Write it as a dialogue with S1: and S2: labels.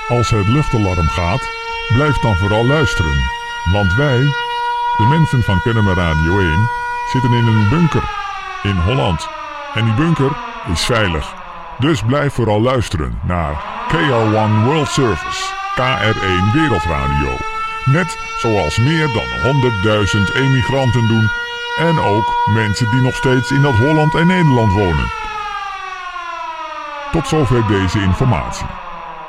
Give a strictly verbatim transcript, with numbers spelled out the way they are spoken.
S1: Als het luchtalarm gaat, blijf dan vooral luisteren. Want wij, de mensen van Kennemer Radio één, zitten in een bunker in Holland. En die bunker is veilig. Dus blijf vooral luisteren naar K R één World Service, K R één Wereldradio. Net zoals meer dan honderdduizend emigranten doen en ook mensen die nog steeds in dat Holland en Nederland wonen. Tot zover deze informatie.